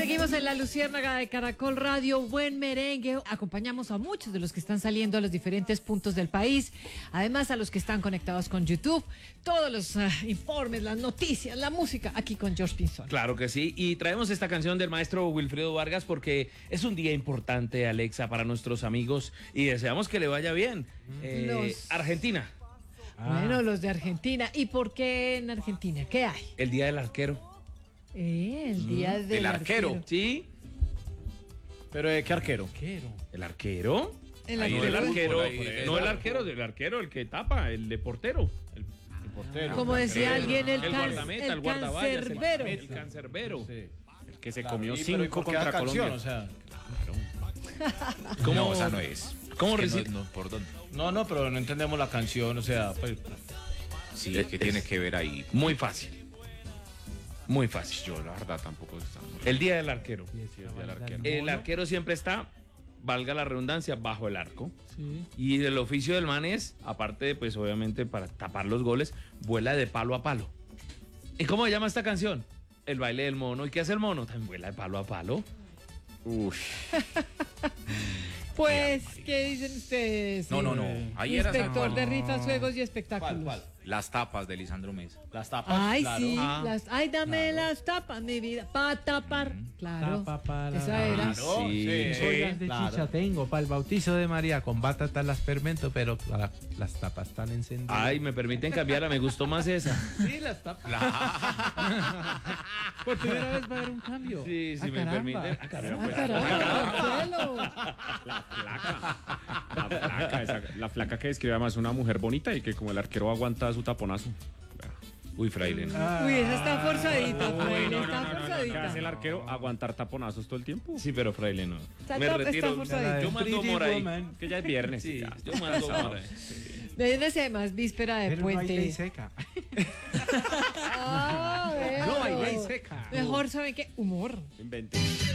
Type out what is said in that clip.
Seguimos en La Luciérnaga de Caracol Radio, buen merengue. Acompañamos a muchos de los que están saliendo a los diferentes puntos del país, además a los que están conectados con YouTube, todos los informes, las noticias, la música, aquí con George Pinzón. Claro que sí, y traemos esta canción del maestro Wilfrido Vargas porque es un día importante, Alexa, para nuestros amigos y deseamos que le vaya bien. Argentina. Bueno, los de Argentina. ¿Y por qué en Argentina? ¿Qué hay? El Día del Arquero. El día del arquero. ¿Sí? ¿Pero de qué arquero? ¿El arquero? El Ahí arquero. el arquero. Ahí, No el arquero, del arquero, el que tapa, el de portero. El portero. Como decía alguien, el guardameta, el guardaballas, cancerbero. el cancerbero. Sí. El que se Claro, comió y pero 5 ¿por qué contra da canción? Colombia. O sea, ¿Cómo? No, esa no es. ¿Cómo Es que recibe? no, ¿por dónde? no, pero no entendemos la canción, o sea, pues, Sí, es que tiene que ver ahí. Muy fácil. Muy fácil. Yo la verdad tampoco está muy El Día del Arquero. el arquero. El arquero siempre está, valga la redundancia, bajo el arco. Y el oficio del man es, aparte de, pues obviamente para tapar los goles, vuela de palo a palo. ¿Y cómo se llama esta canción? El baile del mono. ¿Y qué hace el mono? También vuela de palo a palo. Pues, ¿qué dicen ustedes? No. Ahí era Inspector de rifas, juegos y espectáculos. ¿cuál? las tapas de Lisandro Mesa. Las tapas. Ay, claro. sí, ay, dame las tapas, mi vida, para tapar. Claro, Tapa para esa era. Claro, Sí. Ollas de claro. chicha tengo para el bautizo de María, con batatas las fermento, pero las tapas están encendidas. Ay, me permiten cambiarla, me gustó más esa. Sí, las tapas. Por primera vez va a haber un cambio. Sí, Ah, me caramba. permiten. Ah, caramba, Marcelo. La flaca que describe además una mujer bonita y que como el arquero aguanta su taponazo. Uy, fraile. Uy, esa está forzadita, fraile, está ¿Qué hace el forzadita. arquero? Aguantar taponazos todo el tiempo. Sí, pero fraile no. Está Me está retiro. forzadita. Yo mando Pretty humor ahí. woman. Que ya es viernes. Sí, ya. yo mando humor ahí. Déjense además víspera de Pero no hay ley puente. seca. Ah, No hay bueno. ley seca. Mejor, ¿saben qué? Humor. Inventé.